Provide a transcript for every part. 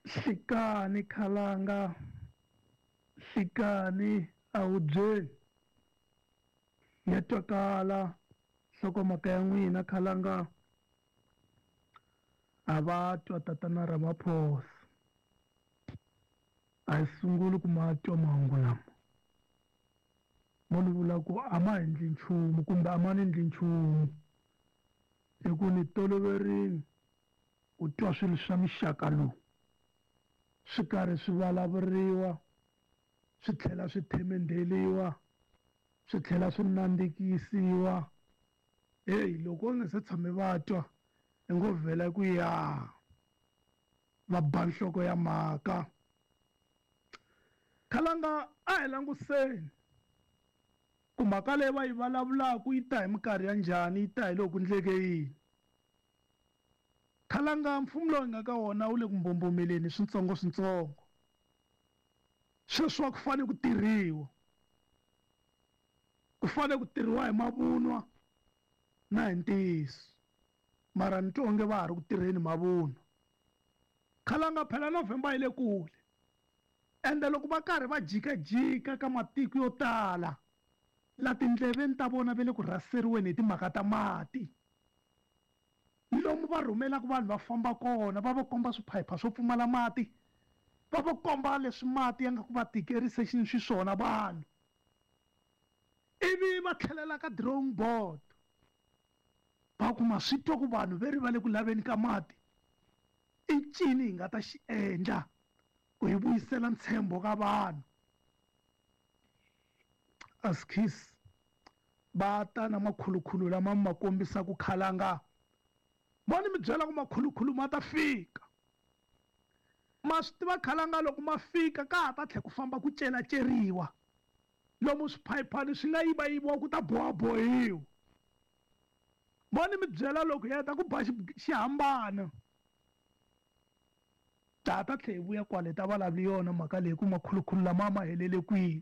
Hlikani khalanga, hlikani a wu byeli ya twakala nhlokomhaka ya n'wina khalanga a va twa tatana Ramaphosa a hi sunguli ku ma twa mahungu lama mo ni vula ku a ma endli nchumu kumbe a ma ni endli nchumu hi ku ni toloverile ku twa swilo swa mixaka lowu swi karhi swi vulavuriwa swi tlhela swi themendheliwa swi tlhela swi nandzikisiwa heyi loko nga se tshame va twa hi ngo vhela ku ya va ba nhloko ya mhaka khalanga a hi languseni ku mhaka leyi va yi vulavulaka yi ta hi minkarhi ya njhani yi ta hi loko ku endleke yini khalanga mfumo lowu hi nga ka wona wu le ku mbombomeleni switsongo sweswiwa ku fanele ku tirhiwa ku fanele ku tirhiwa hi mavunwa na hi ntiyiso mara ni twa onge va ha ri ku tirheni mavunwa khalanga phela November yi le kule ende loko va karhi va jikajika ka matiko yo tala la tindleveni ta vona va le ku rhaseriweni hi timhaka ta mati lomu va rhumelaka vanhu va famba kona va komba swiphayipha swo pfumala mati va komba leswi mati ya nga ku va tikerise xiswona vanhu ivi va tlhelela ka drawing board va kuma swi twa ku vanhu va le ku laveni ka mati i ncini hi nga ta xi endla ku hi vuyisela ntshembo ka vanhu askis va ta na makhulukhulu lama ma kombisa ku khalanga voni mi byela ku makhulukhulu ma ta fika ma swi tiva khalanga loko ma fika ka ha ta tlhe ku famba ku celaceriwa lomu swiphayiphani swi nga yivayiviwa ku ta bohabohiwa voni mi byela loko hi heta ku ba xihambana ta tlhe hi vuya kwale ta vulavuli yona mhaka leyi ku makhulukhulu lama ma helele kwihi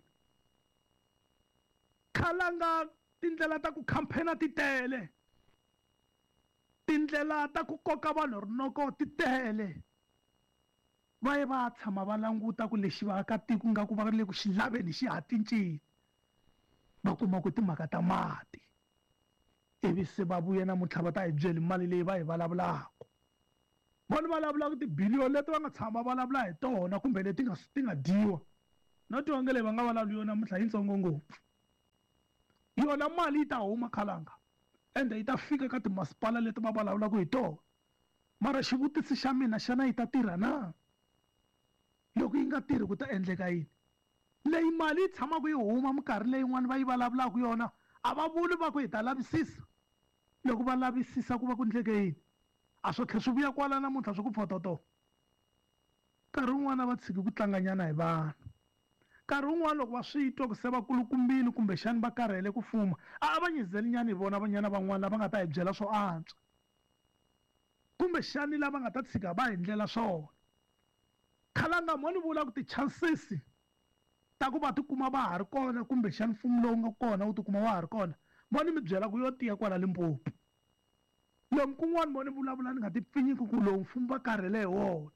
khalanga tindlela ta ku khampena ti tele tindlela ta ku koka vanhu rinoko ti tele va ye va tshama va languta ku lexi vaakatiko nga ku va le ku xi laveni xi hatincini va kuma ku timhaka ta mati ivi se va vuya namuntlha va ta hi byeli mali leyi va yi vulavulaka vona vulavulaka tibiliyoni leti va nga tshama vulavula hi tona kumbe leti ti nga dyiwa na twange leyi va nga vulavuli yona namuntlha yitsongo ngopfu yona mali yi ta huma khalanga ende yi ta fika ka timasipala leti va vulavulaka hi tona mara xivutiso xa mina xana yi ta tirha na loko yi nga tirhi ku ta endleka yini leyi mali yi tshamaka yi huma minkarhi leyin'wani va yi vulavulaka yona a va vuli va ku hi ta lavisisa loko va lavisisa ku va ku endleke yini a swo tlhe swi vuya kwala namuntlha swi ku phototo nkarhi wun'wana va tshiki ku tlanganyana hi vanhu nkarhi wun'wana loko va swi twa ku se va kulukumbini kumbe xani va karhele ku fuma a va nyizeli nyana hi vona vanyana van'wana lava nga ta hi byela swo antswa kumbe xani lava nga ta tshika va hi ndlela swona khalanga mo ni vula ku ti-chances ta ku va tikuma va ha ri kona kumbe xani mfumo lowu nga kona wu tikuma wa ha ri kona mo ni mi byela ku yo tiya kwala Limpopo lomu kun'wana mo ni vulavula ni nga ti pfinyiki ku lowu mfumo va karhele hi wona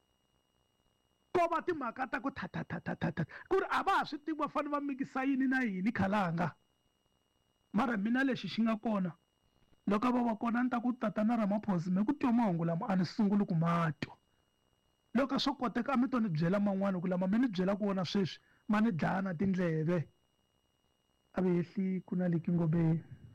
ko va timhaka ta ku ku ri a va ha swi tivi va fanele va mikisa yini na yini khalanga mara mina lexi xi nga kona loko va va kona ni ta ku tatana Ramaphosa me ku twa mahungu lama a ni sunguli ku ma twa loko swo koteka a mi to ni byela man'wana ku lama mi ni byela ku vona sweswi ma ni dlaya na tindleve a ve yehli ku na leki ngobeni